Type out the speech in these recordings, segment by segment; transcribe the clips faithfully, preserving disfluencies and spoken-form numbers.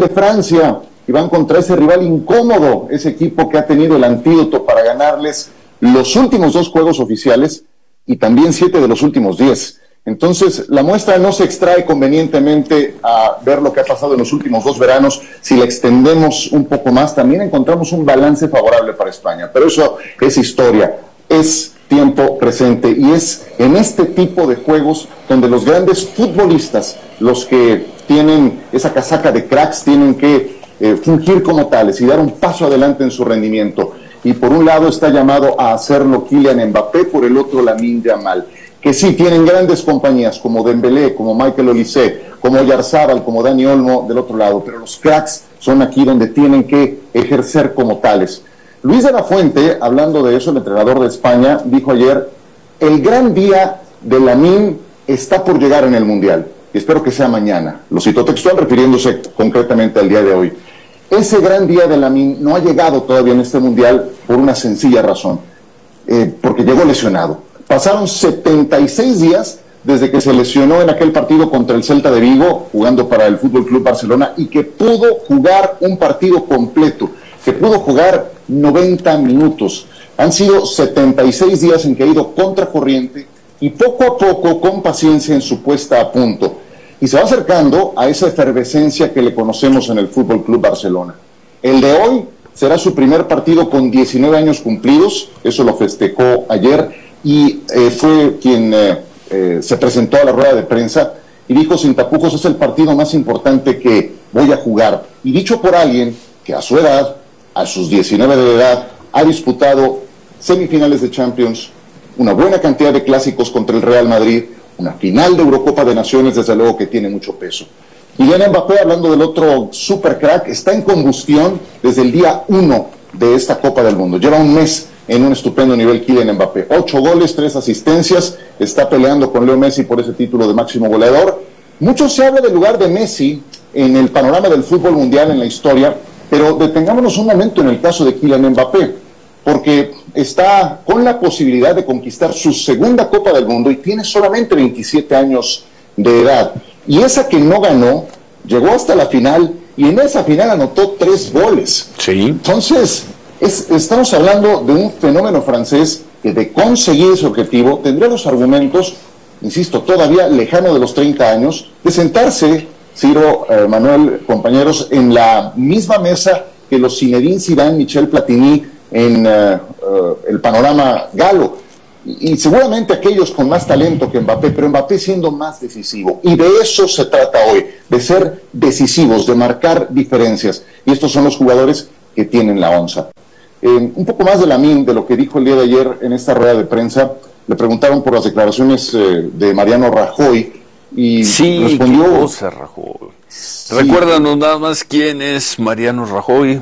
de Francia y van contra ese rival incómodo, ese equipo que ha tenido el antídoto para ganarles los últimos dos juegos oficiales y también siete de los últimos diez. Entonces, la muestra no se extrae convenientemente a ver lo que ha pasado en los últimos dos veranos. Si la extendemos un poco más, también encontramos un balance favorable para España. Pero eso es historia, es tiempo presente, y es en este tipo de juegos donde los grandes futbolistas, los que tienen esa casaca de cracks, tienen que eh, fungir como tales y dar un paso adelante en su rendimiento. Y por un lado está llamado a hacerlo Kylian Mbappé, por el otro Lamine Yamal, que sí tienen grandes compañías como Dembélé, como Michael Olise, como Oyarzabal, como Dani Olmo del otro lado, pero los cracks son aquí donde tienen que ejercer como tales. Luis de la Fuente, hablando de eso, el entrenador de España, dijo ayer: el gran día de Lamine está por llegar en el Mundial, y espero que sea mañana. Lo citó textual, refiriéndose concretamente al día de hoy. Ese gran día de Lamine no ha llegado todavía en este Mundial por una sencilla razón, eh, porque llegó lesionado. Pasaron setenta y seis días desde que se lesionó en aquel partido contra el Celta de Vigo, jugando para el Fútbol Club Barcelona, y que pudo jugar un partido completo, que pudo jugar noventa minutos. Han sido setenta y seis días en que ha ido contracorriente y poco a poco, con paciencia, en su puesta a punto. Y se va acercando a esa efervescencia que le conocemos en el Fútbol Club Barcelona. El de hoy será su primer partido con diecinueve años cumplidos, eso lo festejó ayer, y eh, fue quien eh, eh, se presentó a la rueda de prensa y dijo sin tapujos: es el partido más importante que voy a jugar. Y dicho por alguien que a su edad, a sus diecinueve de edad, ha disputado semifinales de Champions, una buena cantidad de clásicos contra el Real Madrid, una final de Eurocopa de Naciones, desde luego que tiene mucho peso. Kylian Mbappé, hablando del otro super crack, está en combustión desde el día uno de esta Copa del Mundo. Lleva un mes en un estupendo nivel Kylian Mbappé. Ocho goles, tres asistencias, está peleando con Leo Messi por ese título de máximo goleador. Mucho se habla del lugar de Messi en el panorama del fútbol mundial, en la historia, pero detengámonos un momento en el caso de Kylian Mbappé, porque está con la posibilidad de conquistar su segunda Copa del Mundo y tiene solamente veintisiete años de edad. Y esa que no ganó, llegó hasta la final, y en esa final anotó tres goles. Sí. Entonces, es, estamos hablando de un fenómeno francés que, de conseguir ese objetivo, tendría los argumentos, insisto, todavía lejano de los treinta años, de sentarse, Ciro, eh, Manuel, compañeros, en la misma mesa que los Zinedine Zidane, Michel Platini en uh, uh, el panorama galo, y, y seguramente aquellos con más talento que Mbappé, pero Mbappé siendo más decisivo, y de eso se trata hoy, de ser decisivos, de marcar diferencias, y estos son los jugadores que tienen la onza. Eh, un poco más de Lamine, de lo que dijo el día de ayer en esta rueda de prensa. Le preguntaron por las declaraciones eh, de Mariano Rajoy, y sí, respondió... qué cosa, Rajoy. Sí. Recuérdanos nada más quién es Mariano Rajoy.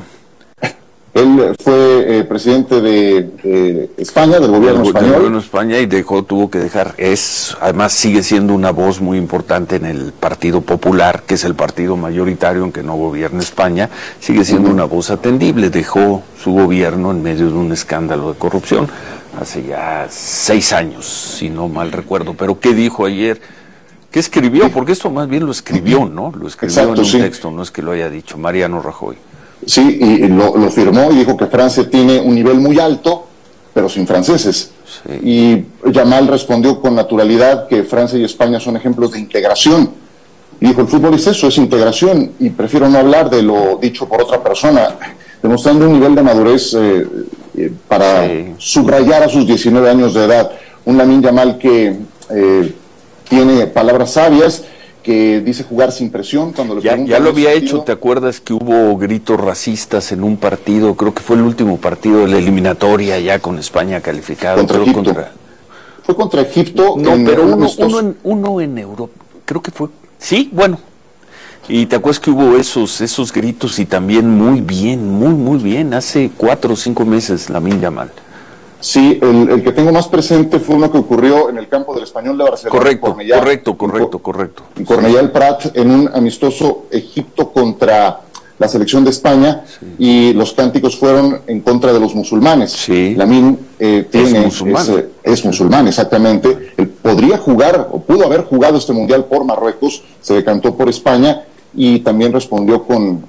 Él fue eh, presidente de, de España, del gobierno del, español. Del gobierno de España, y dejó, tuvo que dejar. Es, además sigue siendo una voz muy importante en el Partido Popular, que es el partido mayoritario en que no gobierna España. Sigue siendo uh-huh. una voz atendible. Dejó su gobierno en medio de un escándalo de corrupción hace ya seis años, si no mal recuerdo. Pero ¿qué dijo ayer? ¿Qué escribió? Porque esto más bien lo escribió, ¿no? Lo escribió Exacto, en un sí. texto, no es que lo haya dicho Mariano Rajoy. Sí, y lo, lo firmó y dijo que Francia tiene un nivel muy alto, pero sin franceses. Sí. Y Yamal respondió con naturalidad que Francia y España son ejemplos de integración. Y dijo: el fútbol es eso, es integración, y prefiero no hablar de lo dicho por otra persona, demostrando un nivel de madurez eh, eh, para sí. subrayar a sus diecinueve años de edad. Un Lamine Yamal que eh, tiene palabras sabias, que dice jugar sin presión. Cuando le ya, ya lo había hecho, ¿te acuerdas que hubo gritos racistas en un partido? Creo que fue el último partido de la eliminatoria ya con España calificado. Contra creo, Egipto. Contra... Fue contra Egipto. No, en pero uno, estos... uno, en, uno en Europa, creo que fue... Sí, bueno. Y te acuerdas que hubo esos esos gritos, y también muy bien, muy, muy bien, hace cuatro o cinco meses, Lamine Yamal. Sí, el, el que tengo más presente fue uno que ocurrió en el campo del Español de Barcelona. Correcto, Cornellà, correcto, correcto, correcto. En Cornellà el Prat, en un amistoso Egipto contra la selección de España, sí. y los cánticos fueron en contra de los musulmanes. Sí. Lamine eh, tiene, es musulmán. Es, es musulmán, exactamente. Él podría jugar, o pudo haber jugado este mundial por Marruecos, se decantó por España, y también respondió con